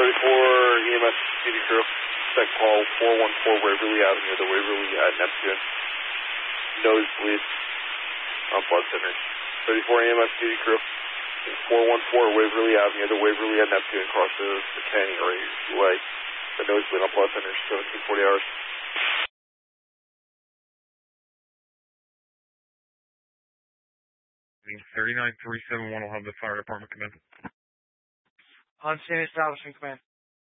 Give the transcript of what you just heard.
EMS duty crew. Expect call 414 Waverly Avenue, the Waverly at Neptune. Nosebleed on blood thinners. 34 EMS duty crew. 414 Waverly Avenue, the Waverly at Neptune, crosses the canyon right leg. The nosebleed on blood thinners, 1740 hours. 39371 will have the fire department come in. On scene establishing command.